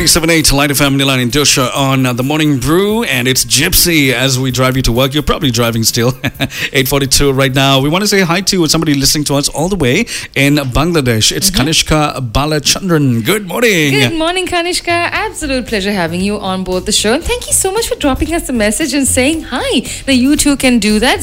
98.7 Light FM, Nilan and Dosha on The Morning Brew, and it's Gypsy as we drive you to work. You're probably driving still. 8:42 right now. We want to say hi to somebody listening to us all the way in Bangladesh. It's Kanishka Balachandran. Good morning. Good morning, Kanishka. Absolute pleasure having you on board the show. And thank you so much for dropping us a message and saying hi. Now, you too can do that.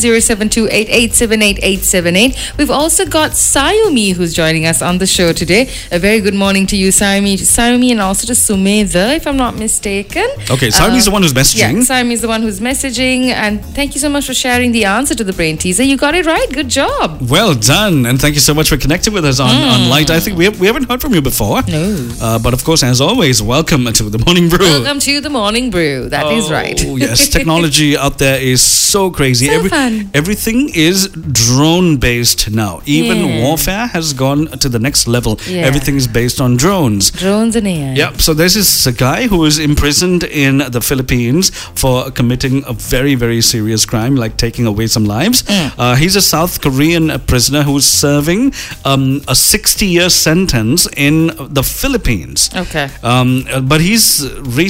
0728878878. We've also got Sayumi who's joining us on the show today. A very good morning to you, Sayumi, and also to Sumedha, if I'm not mistaken. Okay, Sayumi's the one who's messaging. Yeah, Sayumi's the one who's messaging. And thank you so much for sharing the answer to the brain teaser. You got it right. Good job. Well done. And thank you so much for connecting with us on Light. I think we haven't heard from you before. No. But of course, as always, welcome to The Morning Brew. Welcome to The Morning Brew. That is right. Oh, yes. Technology out there is so crazy. So fun. Everything is drone-based now. Even warfare has gone to the next level. Yeah. Everything is based on drones. Drones and AI. Yep. So there's this guy who is imprisoned in the Philippines for committing a very, very serious crime, like taking away some lives. He's a South Korean prisoner who's serving a 60-year sentence in the Philippines. Okay. But he's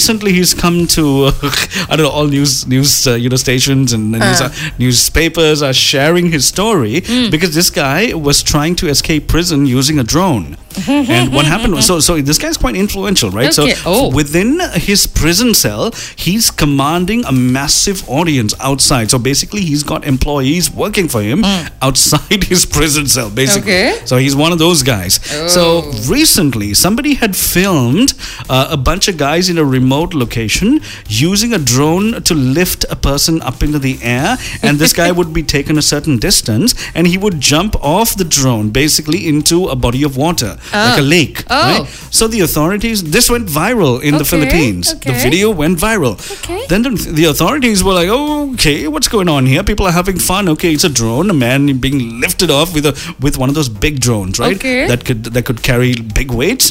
come to I don't know, all news stations and newspapers are sharing his story because this guy was trying to escape prison using a drone. And what happened was, so this guy's quite influential, right? Okay. So within his prison cell, he's commanding a massive audience outside. So basically, he's got employees working for him outside his prison cell, basically. Okay. So he's one of those guys. So recently, somebody had filmed a bunch of guys in a remote location using a drone to lift a person up into the air, and this guy would be taken a certain distance, and he would jump off the drone, basically into a body of water. Like a lake, right? So the authorities, this went viral in the Philippines. Okay. The video went viral. Okay. Then the authorities were like, oh, okay, what's going on here? People are having fun. Okay, it's a drone, a man being lifted off with one of those big drones, right? Okay. That could carry big weights.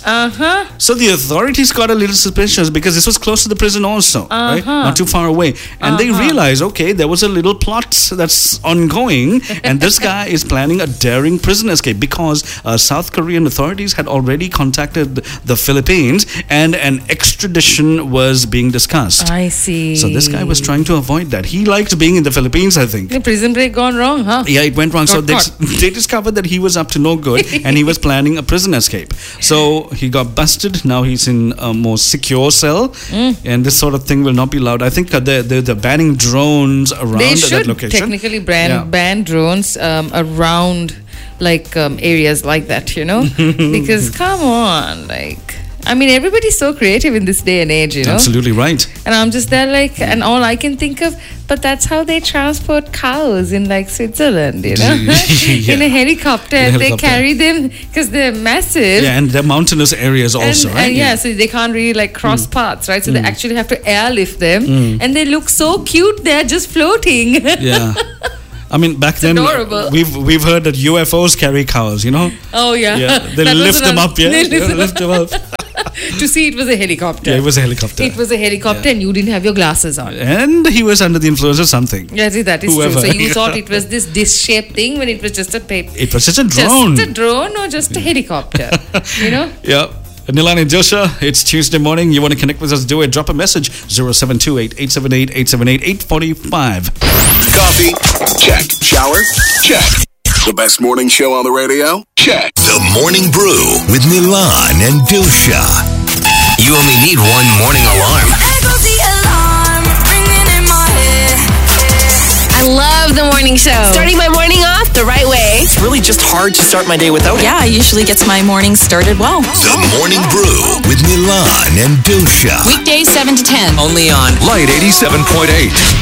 So the authorities got a little suspicious because this was close to the prison also, right? Not too far away. And they realized, okay, there was a little plot that's ongoing, and this guy is planning a daring prison escape because South Korean authorities had already contacted the Philippines and an extradition was being discussed. I see. So this guy was trying to avoid that. He liked being in the Philippines, I think. The prison break gone wrong, huh? Yeah, it went wrong. So they discovered that he was up to no good and he was planning a prison escape. So he got busted. Now he's in a more secure cell and this sort of thing will not be allowed. I think they're banning drones around that location. They should technically ban drones around areas like that, because come on, everybody's so creative in this day and age, Absolutely right. And I'm just there and all I can think of, but that's how they transport cows in Switzerland, In a helicopter. They carry them because they're massive. Yeah, and they're mountainous areas also, right? And so they can't really cross paths, right? So they actually have to airlift them and they look so cute, they're just floating. Yeah. Back then, we've heard that UFOs carry cows, Oh, yeah. Yeah, they lift them up, They lift them up. To see it was a helicopter. Yeah, it was a helicopter. It was a helicopter and you didn't have your glasses on. And he was under the influence of something. Yes, that is true. So you thought it was this dish-shaped thing when it was just a paper. It was just a drone. Just a drone or just a helicopter, Yeah. Nilan and Josha, it's Tuesday morning. You want to connect with us, do it. Drop a message, 0728-878-878, 845. Coffee? Check. Shower? Check. The best morning show on the radio? Check. The Morning Brew with Nilan and Dosha. You only need one morning alarm. I love the morning show. Starting my morning off the right way. It's really just hard to start my day without it. Yeah, it usually gets my morning started well. The Morning Brew with Nilan and Dosha. Weekdays 7 to 10. Only on Light 87.8.